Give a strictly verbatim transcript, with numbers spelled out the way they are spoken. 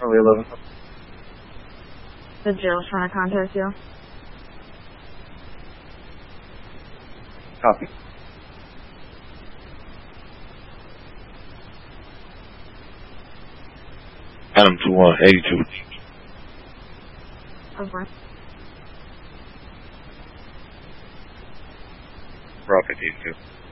Early eleven. The jail's trying to contact you. Copy. Adam two one eighty-two. Over. Rocket eighty-two.